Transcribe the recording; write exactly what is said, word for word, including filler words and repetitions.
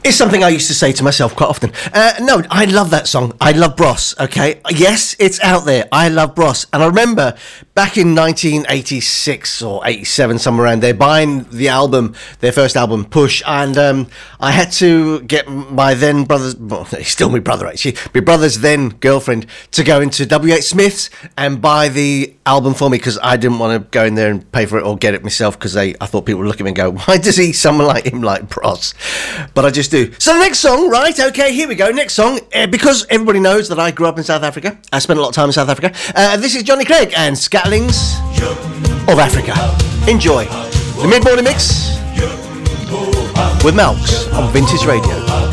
It's something I used to say to myself quite often. Uh, no, I love that song. I love Bros, okay? Yes, it's out there. I love Bros. And I remember back in nineteen eighty-six or eighty-seven, somewhere around there, buying the album, their first album, Push, and um, I had to get my then brother's, well, he's still my brother actually, my brother's then girlfriend to go into W H Smith's and buy the album for me because I didn't want to go in there and pay for it or get it myself because I thought people would look at me and go, why does he, someone like him, like Bros? But I just do. So the next song, right, okay, here we go, next song, uh, because everybody knows that I grew up in South Africa, I spent a lot of time in South Africa, uh, this is Johnny Clegg and Scatlings of Africa. Enjoy the Mid-Morning Mix with Malks on Vintage Radio.